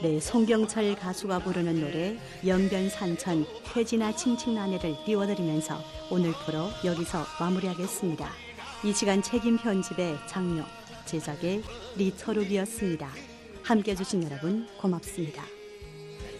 네, 송경철 가수가 부르는 노래 영변산천 태진아 칭칭나네를 띄워드리면서 오늘 프로 여기서 마무리하겠습니다. 이 시간 책임 편집의 장료, 제작의 리철욱이었습니다. 함께해 주신 여러분 고맙습니다.